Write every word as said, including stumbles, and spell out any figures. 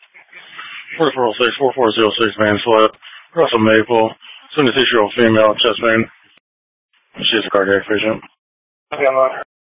forty-four oh six, forty-four oh six, main slip. Russell Maple, seventy-six-year-old female, chest pain. She's a cardiac patient. Okay, I'm on her.